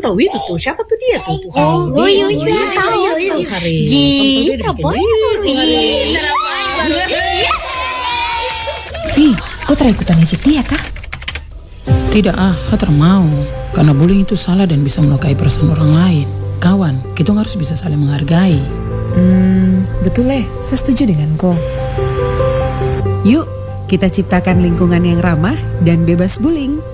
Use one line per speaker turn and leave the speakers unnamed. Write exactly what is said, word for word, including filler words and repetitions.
tahu itu tuh siapa tuh dia tuh?
Oh, oh iya iya tahu. Ji, perempuan
Vi, kau terakhir ikutan ejek dia kah?
Tidak ah, saya mau. Karena bullying itu salah dan bisa melukai perasaan orang lain. Kawan, kita harus bisa saling menghargai.
Hmm, betul leh, saya setuju dengan kau. Yuk, kita ciptakan lingkungan yang ramah dan bebas bullying.